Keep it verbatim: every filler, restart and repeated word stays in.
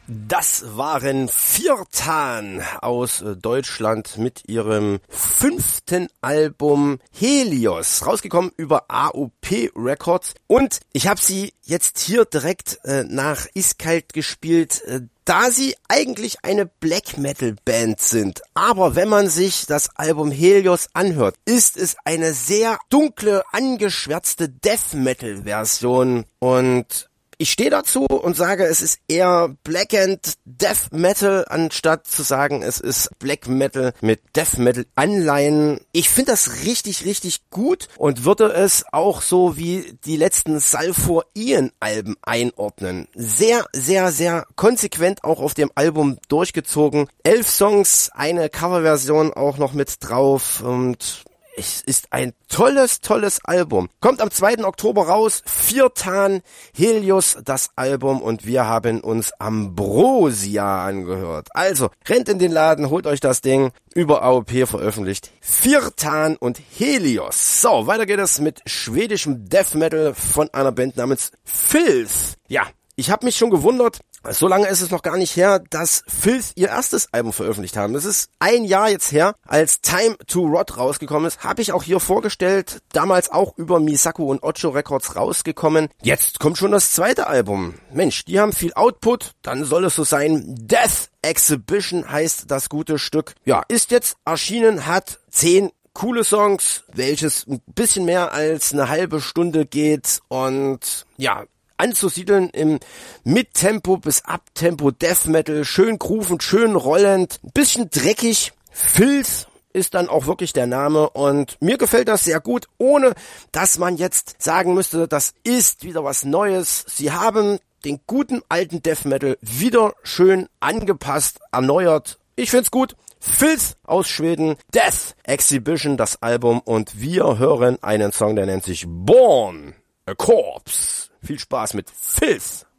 Das waren Firtan aus Deutschland mit ihrem fünften Album Helios, rausgekommen über A O P Records. Und ich habe sie jetzt hier direkt äh, nach Iskalt gespielt, äh, da sie eigentlich eine Black Metal Band sind. Aber wenn man sich das Album Helios anhört, ist es eine sehr dunkle, angeschwärzte Death Metal Version. Und ich stehe dazu und sage, es ist eher Black and Death Metal, anstatt zu sagen, es ist Black Metal mit Death Metal Anleihen. Ich finde das richtig, richtig gut und würde es auch so wie die letzten Sulfur Ian Alben einordnen. Sehr, sehr, sehr konsequent auch auf dem Album durchgezogen. Elf Songs, eine Coverversion auch noch mit drauf und es ist ein tolles, tolles Album. Kommt am zweiten Oktober raus. Firtan, Helios, das Album. Und wir haben uns Ambrosia angehört. Also, rennt in den Laden, holt euch das Ding. Über A O P veröffentlicht. Firtan und Helios. So, weiter geht es mit schwedischem Death Metal von einer Band namens Filth. Ja, ich habe mich schon gewundert. So lange ist es noch gar nicht her, dass Filth ihr erstes Album veröffentlicht haben. Das ist ein Jahr jetzt her, als Time to Rot rausgekommen ist. Habe ich auch hier vorgestellt, damals auch über Misaku und Ocho Records rausgekommen. Jetzt kommt schon das zweite Album. Mensch, die haben viel Output, dann soll es so sein. Death Exhibition heißt das gute Stück. Ja, ist jetzt erschienen, hat zehn coole Songs, welches ein bisschen mehr als eine halbe Stunde geht und ja, anzusiedeln im Mittempo bis Abtempo Death Metal, schön groovend, schön rollend, ein bisschen dreckig. Filth ist dann auch wirklich der Name und mir gefällt das sehr gut, ohne dass man jetzt sagen müsste, das ist wieder was Neues. Sie haben den guten alten Death Metal wieder schön angepasst, erneuert. Ich find's gut. Filth aus Schweden, Death Exhibition, das Album, und wir hören einen Song, der nennt sich Born a Corpse. Viel Spaß mit Filth.